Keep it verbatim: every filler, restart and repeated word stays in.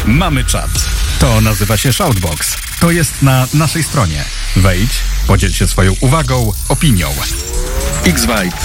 Mamy czat. To nazywa się Shoutbox. To jest na naszej stronie. Wejdź, podziel się swoją uwagą, opinią. X-Vibe.